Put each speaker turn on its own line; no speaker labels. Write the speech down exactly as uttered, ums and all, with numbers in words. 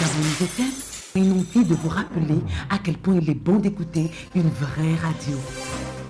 avons nous éteint. Inutile de vous rappeler à quel point il est bon d'écouter une vraie radio.